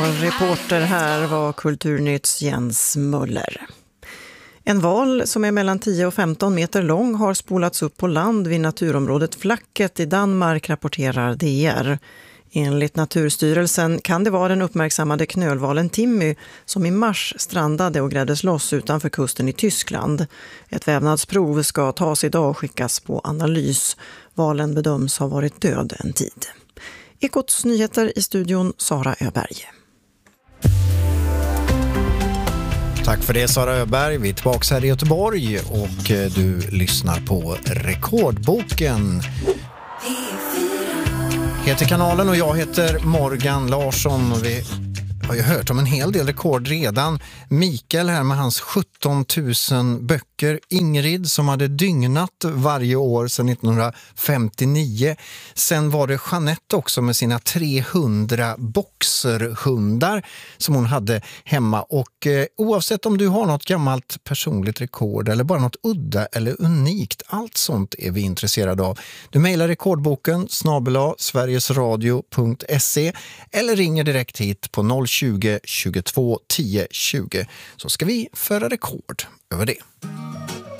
reporter här var Kulturnytts Jens Möller. En val som är mellan 10 och 15 meter lång har spolats upp på land vid naturområdet Flacket i Danmark, rapporterar DR. Enligt Naturstyrelsen kan det vara den uppmärksammade knölvalen Timmy som i mars strandade och grävdes loss utanför kusten i Tyskland. Ett vävnadsprov ska tas idag och skickas på analys. Valen bedöms ha varit död en tid. Ekots nyheter i studion, Sara Öberg. Tack för det, Sara Öberg. Vi är tillbaka här i Göteborg och du lyssnar på Rekordboken. Heter kanalen och jag heter Morgan Larsson och vi har ju hört om en hel del rekord redan. Mikael här med hans 17 000 böcker. Ingrid som hade dygnat varje år sedan 1959. Sen var det Jeanette också med sina 300 boxerhundar som hon hade hemma. Och oavsett om du har något gammalt personligt rekord eller bara något udda eller unikt, allt sånt är vi intresserade av. Du mejlar rekordboken @sverigesradio.se eller ringer direkt hit på 020 22 10 20 så ska vi föra rekord över det.